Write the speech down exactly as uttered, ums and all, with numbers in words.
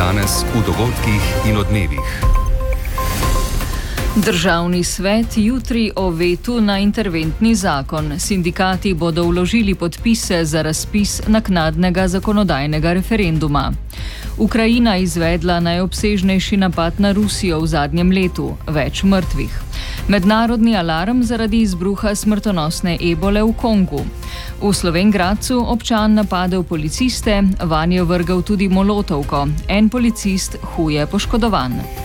Danes v dogodkih in odmevih. Državni svet jutri o vetu na interventni zakon. Sindikati bodo vložili podpise za razpis naknadnega zakonodajnega referenduma. Ukrajina izvedla najobsežnejši napad na Rusijo v zadnjem letu, več mrtvih. Mednarodni alarm zaradi izbruha smrtonosne ebole v Kongu. V Slovenj Gradcu občan napadel policiste, vanjo vrgel tudi molotovko. En policist huje poškodovan.